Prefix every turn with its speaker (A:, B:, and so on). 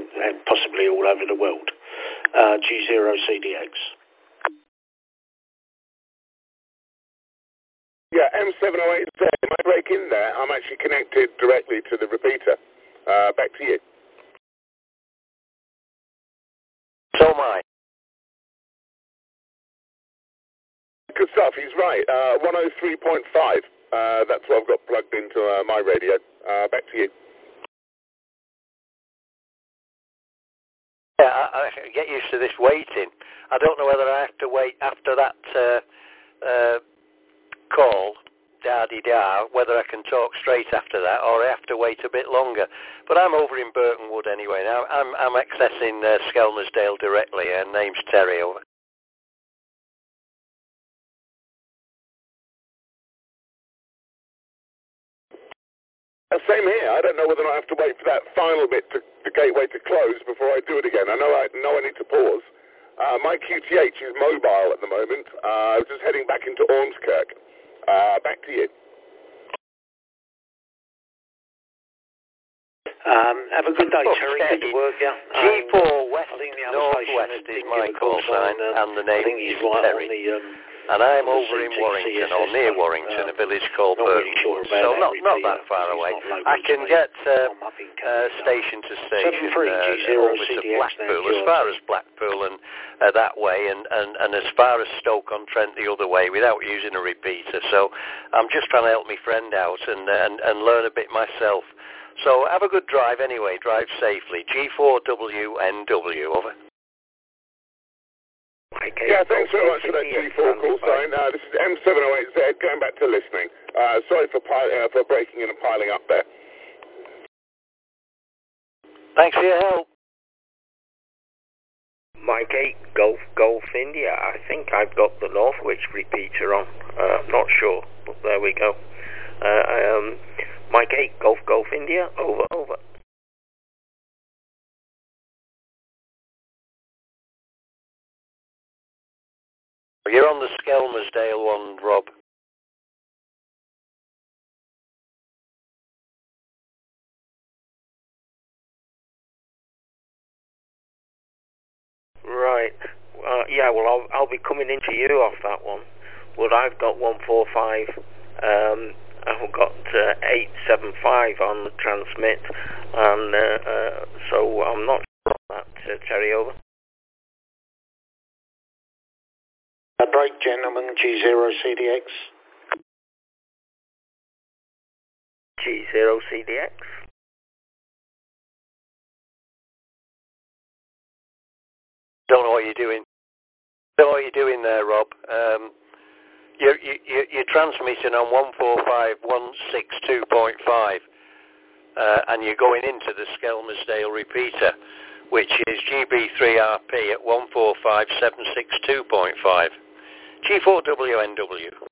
A: and possibly all over the world. G0CDX.
B: Yeah, M708Z. When I break in there, I'm actually connected directly to the repeater. Back to you.
C: So am I.
B: Good stuff. He's right. 103.5. That's what I've got plugged into my radio. Back to you.
C: Yeah, I get used to this waiting. I don't know whether I have to wait after that call, da-de-da, whether I can talk straight after that or I have to wait a bit longer. But I'm over in Burton Wood anyway now. I'm accessing Skelmersdale directly, and name's Terry, over.
B: Same here. I don't know whether or not I have to wait for that final bit, the gateway to close before I do it again. I know I need to pause. My QTH is mobile at the moment. I was just heading back into Ormskirk. Back to you.
A: Have a good day, Terry. Good to work out.
C: G4 West Northwest is my call sign, and the name is Terry. And I'm over in Warrington, or near Warrington, a village called Burton Wood, so not that far away. I can get station to station over to Blackpool, as far as Blackpool and that way, and as far as Stoke-on-Trent the other way, without using a repeater. So I'm just trying to help my friend out and learn a bit myself. So have a good drive anyway. Drive safely. G4WNW, over.
B: Yeah, thanks very much for that G4 call sign. This is M708Z, going back to listening. Sorry for breaking in and piling up there.
C: Thanks for your help.
D: Mike 8, Golf India. I think I've got the Northwich repeater on. Not sure, but there we go. Mike 8, Golf India, over.
C: You're on the Skelmersdale one, Rob.
D: Right. Yeah, well, I'll be coming into you off that one. But I've got 145. I've got 875 on the transmit, and so I'm not sure on that. Terry, over.
A: Break, gentlemen, G0CDX.
D: G0CDX.
C: Don't know what you're doing. Don't know what you're doing there, Rob. You're transmitting on 145.162.5, and you're going into the Skelmersdale repeater, which is GB3RP at 145.762.5. G4WNW.